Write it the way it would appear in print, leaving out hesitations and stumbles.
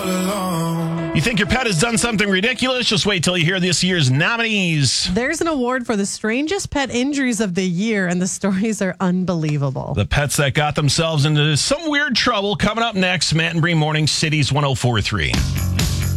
You think your pet has done something ridiculous? Just wait till you hear this year's nominees. There's an award for the strangest pet injuries of the year, and the stories are unbelievable. The pets that got themselves into some weird trouble coming up next. Matt and Bree Morning Cities 104.3.